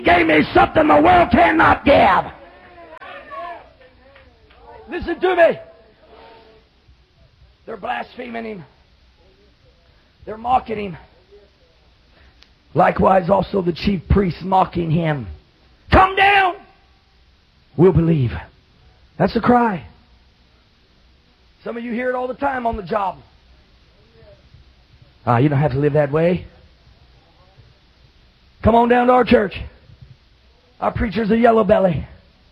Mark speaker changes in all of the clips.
Speaker 1: gave me something the world cannot give. Listen to me. They're blaspheming Him. They're mocking Him. Likewise also the chief priests mocking Him. Come down! We'll believe. That's the cry. Some of you hear it all the time on the job. You don't have to live that way. Come on down to our church. Our preacher's a yellow belly.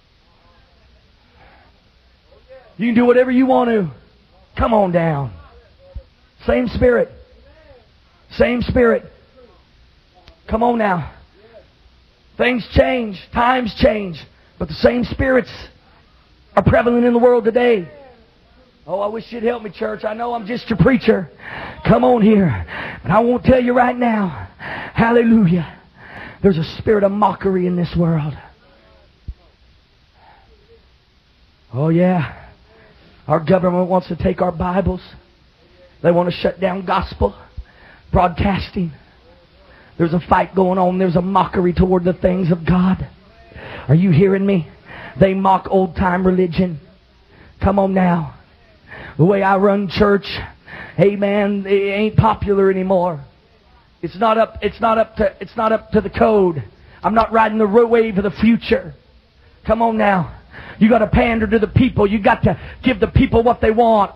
Speaker 1: You can do whatever you want to. Come on down. Same spirit. Same spirit. Come on now. Things change. Times change. But the same spirits are prevalent in the world today. Oh, I wish you'd help me, church. I know I'm just your preacher. Come on here. But I won't tell you right now. Hallelujah. There's a spirit of mockery in this world. Oh, yeah. Our government wants to take our Bibles. They want to shut down gospel broadcasting. There's a fight going on. There's a mockery toward the things of God. Are you hearing me? They mock old-time religion. Come on now. The way I run church, amen, it ain't popular anymore. It's not up to the code. I'm not riding the wave of the future. Come on now. You got to pander to the people. You got to give the people what they want.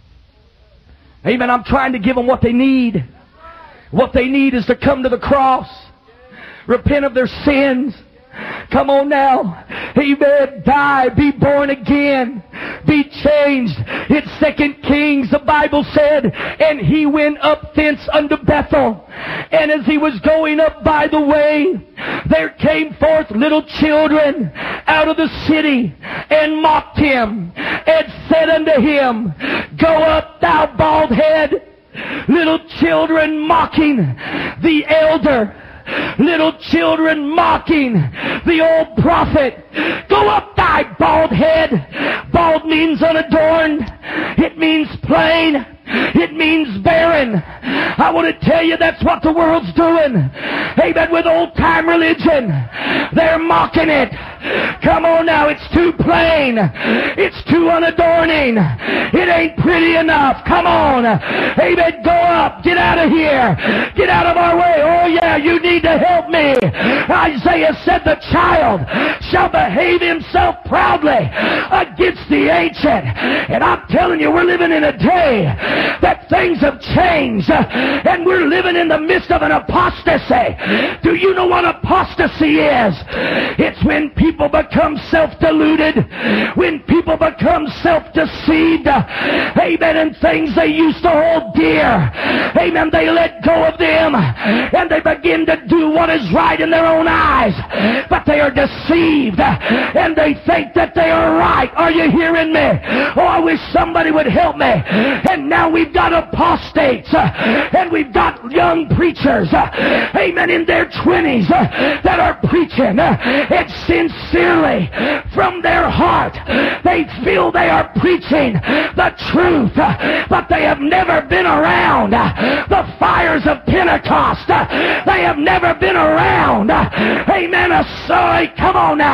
Speaker 1: Amen. I'm trying to give them what they need. What they need is to come to the cross, repent of their sins. Come on now. Amen. Die. Be born again. Be changed. In 2 Kings, the Bible said, and he went up thence unto Bethel. And as he was going up by the way, there came forth little children out of the city and mocked him and said unto him, Go up, thou bald head. Little children mocking the elder. Little children mocking the old prophet. Go up, thy bald head. Bald means unadorned. It means plain. It means barren. I want to tell you that's what the world's doing. Amen. With old-time religion. They're mocking it. Come on now. It's too plain. It's too unadorning. It ain't pretty enough. Come on. Amen. Go up. Get out of here. Get out of our way. Oh yeah, you need to help me. Isaiah said the child shall behave himself proudly against the ancient. And I'm telling you, we're living in a day that things have changed, and we're living in the midst of an apostasy. Do you know what apostasy is? It's when people become self-deluded, when people become self-deceived, amen, and things they used to hold dear, amen, they let go of them, and they begin to do what is right in their own eyes, but they are deceived, and they think that they are right. Are you hearing me? Oh, I wish somebody would help me. And now we've got apostates, and we've got young preachers, amen, in their 20s that are preaching, and sincerely from their heart they feel they are preaching the truth, but they have never been around the fires of Pentecost. They have never been around, amen, a soy. Come on now.